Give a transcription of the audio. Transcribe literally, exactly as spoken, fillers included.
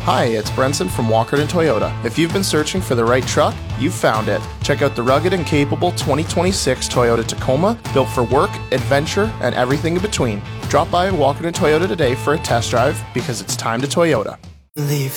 Hi, it's Brenson from Walkerton Toyota. If you've been searching for the right truck, you've found it. Check out the rugged and capable twenty twenty-six Toyota Tacoma, built for work, adventure, and everything in between. Drop by Walkerton Toyota today for a test drive because it's time to Toyota. Leave.